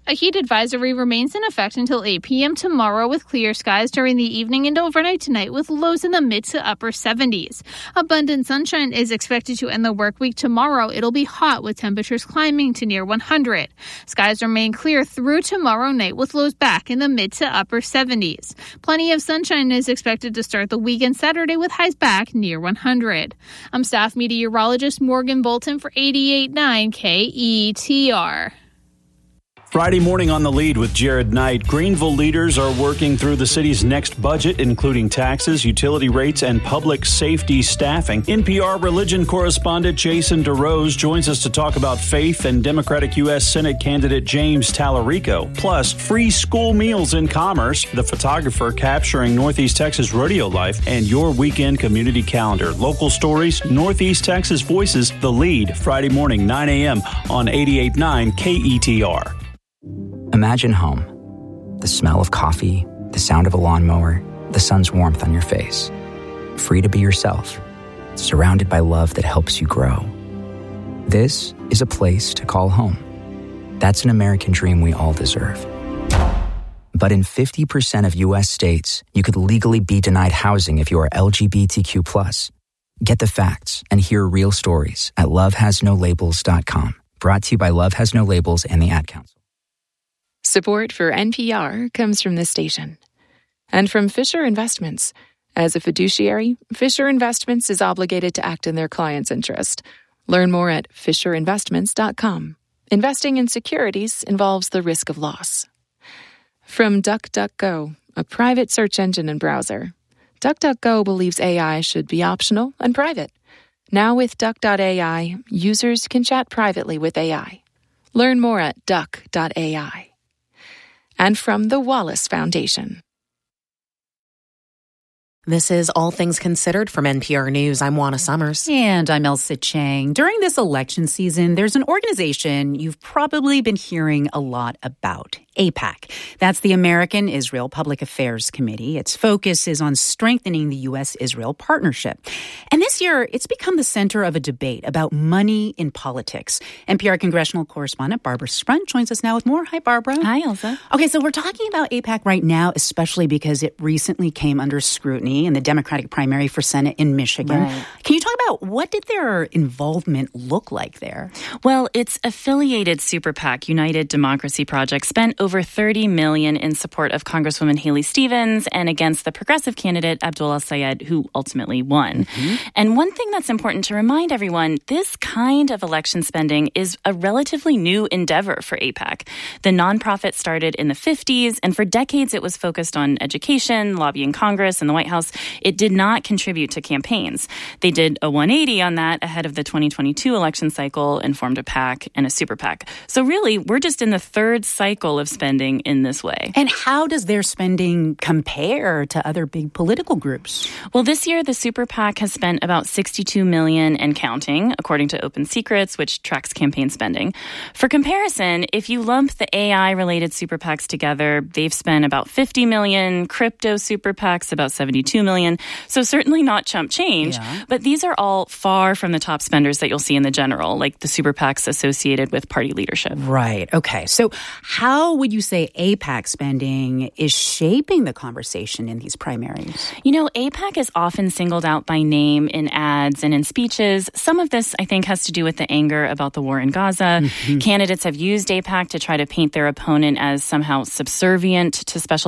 A heat advisory remains in effect until 8 p.m. tomorrow with clear skies during the evening and overnight tonight with lows in the mid to upper 70s. Abundant sunshine is expected to end the work week tomorrow. It'll be hot with temperatures climbing to near 100. Skies remain clear through tomorrow night with lows back in the mid to upper 70s. Plenty of sunshine is expected to start the weekend Saturday with highs back near 100. I'm staff meteorologist Morgan Bolton for 88.9 KETR. Friday morning on The Lead with Jared Knight. Greenville leaders are working through the city's next budget, including taxes, utility rates, and public safety staffing. NPR religion correspondent Jason DeRose joins us to talk about faith and Democratic U.S. Senate candidate James Tallarico. Plus, free school meals in Commerce, the photographer capturing Northeast Texas rodeo life, and your weekend community calendar. Local stories, Northeast Texas Voices, The Lead, Friday morning, 9 a.m. on 88.9 KETR. Imagine home. The smell of coffee, the sound of a lawnmower, the sun's warmth on your face. Free to be yourself, surrounded by love that helps you grow. This is a place to call home. That's an American dream we all deserve. But in 50% of U.S. states, you could legally be denied housing if you are LGBTQ+. Get the facts and hear real stories at lovehasnolabels.com. Brought to you by Love Has No Labels and the Ad Council. Support for NPR comes from this station and from Fisher Investments. As a fiduciary, Fisher Investments is obligated to act in their client's interest. Learn more at fisherinvestments.com. Investing in securities involves the risk of loss. From DuckDuckGo, a private search engine and browser. DuckDuckGo believes AI should be optional and private. Now with Duck.ai, users can chat privately with AI. Learn more at duck.ai. And from the Wallace Foundation. This is All Things Considered from NPR News. I'm Juana Summers. And I'm Elsa Chang. During this election season, there's an organization you've probably been hearing a lot about, AIPAC. That's the American Israel Public Affairs Committee. Its focus is on strengthening the U.S.-Israel partnership. And this year, it's become the center of a debate about money in politics. NPR congressional correspondent Barbara Sprunt joins us now with more. Hi, Barbara. Hi, Elsa. Okay, so we're talking about AIPAC right now, especially because it recently came under scrutiny in the Democratic primary for Senate in Michigan. Right. Can you talk about what did their involvement look like there? Well, its affiliated super PAC, United Democracy Project, spent over $30 million in support of Congresswoman Haley Stevens and against the progressive candidate Abdullah Sayed, who ultimately won. Mm-hmm. And one thing that's important to remind everyone, this kind of election spending is a relatively new endeavor for AIPAC. The nonprofit started in the 50s, and for decades it was focused on education, lobbying Congress and the White House. It did not contribute to campaigns. They did a 180 on that ahead of the 2022 election cycle and formed a PAC and a super PAC. So really, we're just in the third cycle of spending in this way. And how does their spending compare to other big political groups? Well, this year, the super PAC has spent about $62 million and counting, according to Open Secrets, which tracks campaign spending. For comparison, if you lump the AI-related super PACs together, they've spent about $50 million, crypto super PACs about $72 million. So certainly not chump change, but these are all far from the top spenders that you'll see in the general, like the super PACs associated with party leadership. Right. Okay. So how would you say AIPAC spending is shaping the conversation in these primaries? You know, AIPAC is often singled out by name in ads and in speeches. Some of this, I think, has to do with the anger about the war in Gaza. Mm-hmm. Candidates have used AIPAC to try to paint their opponent as somehow subservient to special